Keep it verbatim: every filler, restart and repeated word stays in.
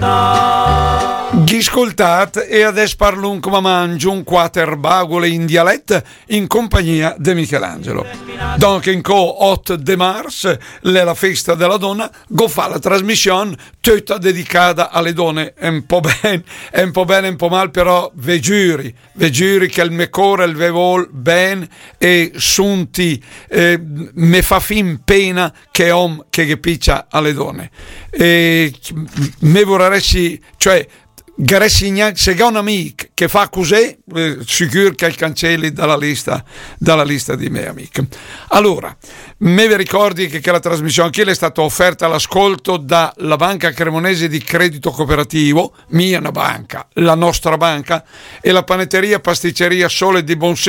Ascoltat e adesso parlo un come mangio un quater bagole in dialetto in compagnia di Michelangelo. Donc in co otto de mars, la festa della donna, go fa la trasmissione tutta dedicata alle donne, è un po' bene, è un po' bene, un po' mal, però ve giuri, ve giuri che il me core il ve vol ben e sunti eh, me fa fin pena che om che piccia alle donne. E me vorrei, cioè se ha un amico che fa così, eh, sicuro che il cancelli dalla lista, dalla lista di miei amici. Allora, me vi ricordi che, che la trasmissione anche è stata offerta all'ascolto dalla Banca Cremonese di Credito Cooperativo, mia una banca, la nostra banca, e la panetteria pasticceria Sole di Bonse